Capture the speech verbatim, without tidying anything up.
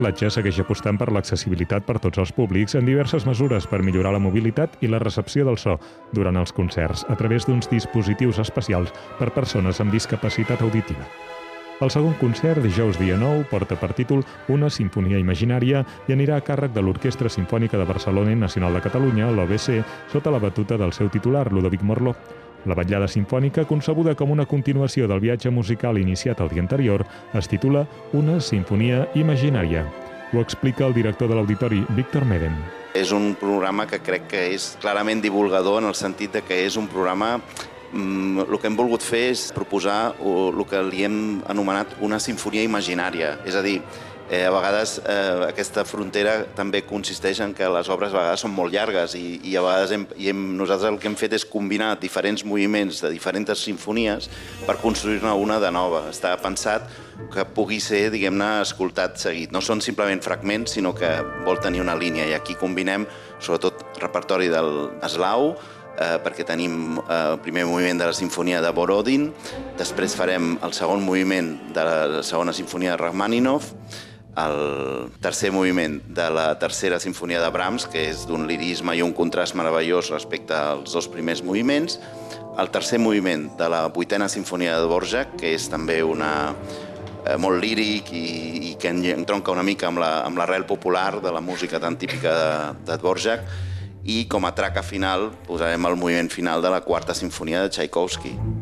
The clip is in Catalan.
L'Atge segueix apostant per l'accessibilitat per tots els públics en diverses mesures per millorar la mobilitat i la recepció del so durant els concerts a través d'uns dispositius especials per persones amb discapacitat auditiva. El segon concert, dijous dia nou, porta per títol Una sinfonia imaginària i anirà a càrrec de l'Orquestra Simfònica de Barcelona i Nacional de Catalunya, l'O B C, sota la batuta del seu titular, Ludovic Morló. La vetllada sinfònica, concebuda com una continuació del viatge musical iniciat el dia anterior, es titula Una sinfonia imaginària. Ho explica el director de l'Auditori, Víctor Medem. És un programa que crec que és clarament divulgador en el sentit de que és un programa... El que hem volgut fer és proposar el que li hem anomenat una sinfonia imaginària. És a dir, a vegades aquesta frontera també consisteix en que les obres a vegades són molt llargues i a vegades nosaltres el que hem fet és combinar diferents moviments de diferents sinfonies per construir-ne una de nova. Està pensat que pugui ser, diguem-ne, escoltat seguit. No són simplement fragments, sinó que vol tenir una línia i aquí combinem sobretot repertori del eslau, perquè tenim el primer moviment de la sinfonia de Borodin, després farem el segon moviment de la segona sinfonia de Rachmaninoff, el tercer moviment de la tercera sinfonia de Brahms, que és d'un lirisme i un contrast meravellós respecte als dos primers moviments, el tercer moviment de la vuitena sinfonia de Dvorak, que és també una molt líric i que entronca una mica amb l'arrel popular de la música tan típica de Dvorak, i com a traca final posarem el moviment final de la quarta sinfonia de Tchaikovsky.